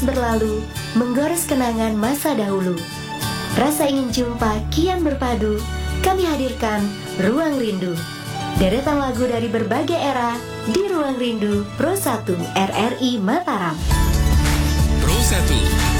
terus berlalu, menggores kenangan masa dahulu. Rasa ingin jumpa kian berpadu, kami hadirkan Ruang Rindu. Deretan lagu dari berbagai era di Ruang Rindu Pro 1 RRI Mataram. Pro 1